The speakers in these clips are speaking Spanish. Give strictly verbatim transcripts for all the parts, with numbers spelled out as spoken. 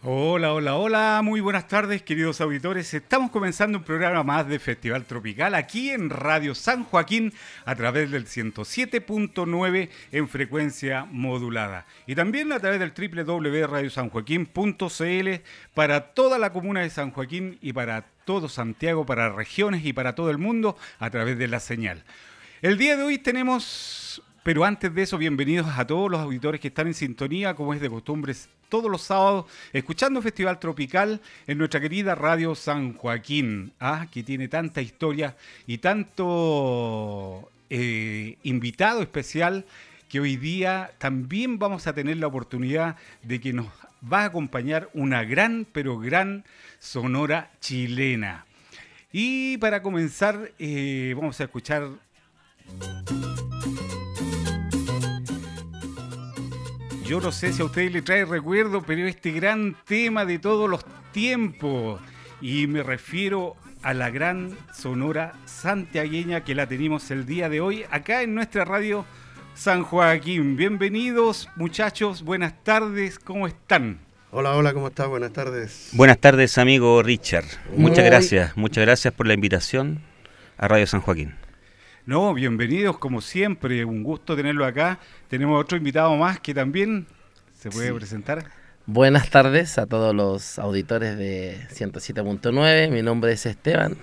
Hola, hola, hola, muy buenas tardes queridos auditores. Estamos comenzando un programa más de Festival Tropical aquí en Radio San Joaquín a través del ciento siete punto nueve en frecuencia modulada y también a través del doble u doble u doble u punto radio san joaquín punto c l para toda la comuna de San Joaquín y para todo Santiago, para regiones y para todo el mundo a través de la señal. El día de hoy tenemos, pero antes de eso, bienvenidos a todos los auditores que están en sintonía, como es de costumbre, todos los sábados, escuchando Festival Tropical en nuestra querida Radio San Joaquín, ¿ah? Que tiene tanta historia y tanto eh, invitado especial que hoy día también vamos a tener la oportunidad de que nos va a acompañar una gran, pero gran sonora chilena. Y para comenzar, eh, vamos a escuchar... Yo no sé si a ustedes les trae recuerdo, pero este gran tema de todos los tiempos, y me refiero a la gran sonora santiagueña que la tenemos el día de hoy acá en nuestra radio San Joaquín. Bienvenidos muchachos, buenas tardes, ¿cómo están? Hola, hola, ¿cómo estás? Buenas tardes. Buenas tardes, amigo Richard. Muchas Muy... gracias, muchas gracias por la invitación a Radio San Joaquín. No, bienvenidos como siempre, un gusto tenerlo acá. Tenemos otro invitado más que también se puede sí. presentar. Buenas tardes a todos los auditores de ciento siete punto nueve, mi nombre es Esteban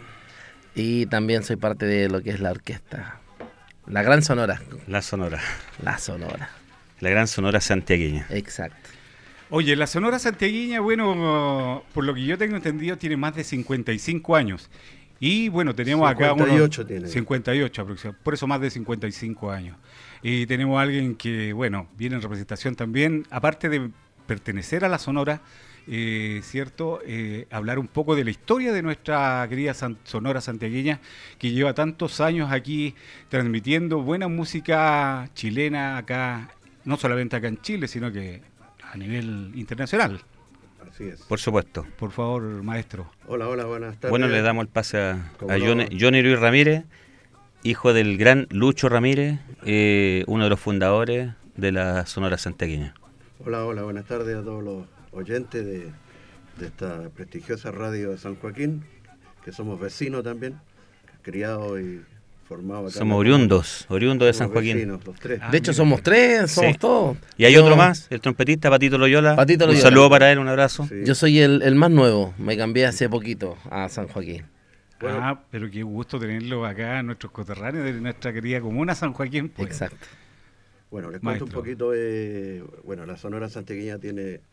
y también soy parte de lo que es la orquesta, la Gran Sonora. La Sonora. La Sonora. La Gran Sonora santiagueña. Exacto. Oye, la Sonora santiagueña, bueno, por lo que yo tengo entendido, tiene más de cincuenta y cinco años. Y bueno, tenemos cincuenta y ocho acá unos tiene. cincuenta y ocho aproximadamente, por eso más de cincuenta y cinco años. Y tenemos a alguien que, bueno, viene en representación también, aparte de pertenecer a la Sonora, eh, ¿cierto? Eh, hablar un poco de la historia de nuestra querida San, Sonora santiagueña, que lleva tantos años aquí transmitiendo buena música chilena acá, no solamente acá en Chile, sino que a nivel internacional. Así es. Por supuesto. Por favor, maestro. Hola, hola, buenas tardes. Bueno, le damos el pase a, a no? Johnny, Johnny Luis Ramírez, hijo del gran Lucho Ramírez, eh, uno de los fundadores de la Sonora santiagueña. Hola, hola, buenas tardes a todos los oyentes de, de esta prestigiosa radio de San Joaquín, que somos vecinos también, criados y formados acá. Somos oriundos, oriundos de San somos Joaquín. Vecinos, los tres. Ah, de hecho, somos tres, somos sí. todos. Y hay Yo, otro más, el trompetista Patito Loyola. Patito Un Loyola. saludo para él, un abrazo. Sí. Yo soy el, el más nuevo, me cambié hace poquito a San Joaquín. Bueno. Ah, pero qué gusto tenerlo acá, nuestros coterráneos de nuestra querida comuna San Joaquín. Pues. Exacto. Bueno, les Maestro. cuento un poquito, eh, bueno, la Sonora santiagueña tiene,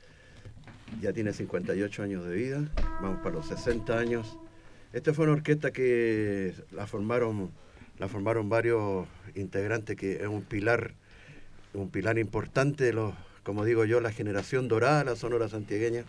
ya tiene cincuenta y ocho años de vida, vamos para los sesenta años. Esta fue una orquesta que la formaron, la formaron varios integrantes, que es un pilar, un pilar importante de los, como digo yo, la generación dorada de la Sonora santiagueña.